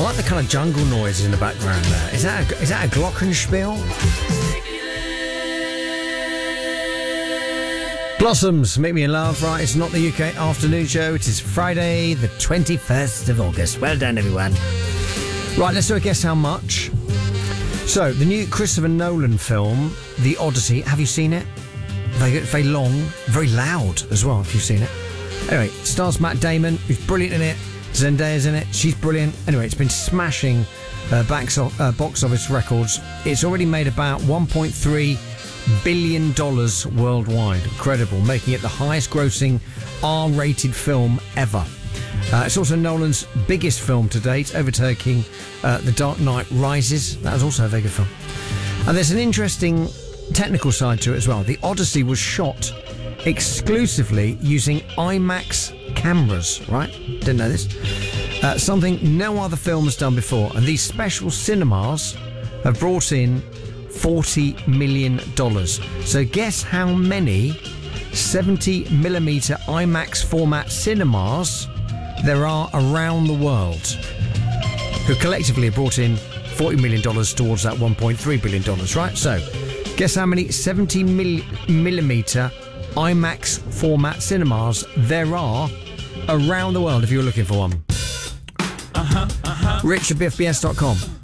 like the kind of jungle noise in the background there. Is that a glockenspiel? Blossoms, Make Me in Love, right? It's not the UK afternoon show. It is Friday, the 21st of August. Well done, everyone. Right, let's do a guess how much. So, the new Christopher Nolan film, The Odyssey. Have you seen it? Very long, very loud as well, if you've seen it. Anyway, it stars Matt Damon, who's brilliant in it. Zendayer's in it. She's brilliant. Anyway, it's been smashing box office records. It's already made about $1.3 billion worldwide. Incredible, making it the highest grossing R-rated film ever. It's also Nolan's biggest film to date, overtaking The Dark Knight Rises. That was also a very good film. And there's an interesting technical side to it as well. The Odyssey was shot exclusively using IMAX cameras, right? Didn't know this. Something no other film has done before. And these special cinemas have brought in $40 million. So guess how many 70mm IMAX format cinemas there are around the world who collectively have brought in $40 million towards that $1.3 billion, right? So guess how many 70mm IMAX format cinemas there are around the world if you're looking for one. Rich at BFBS.com.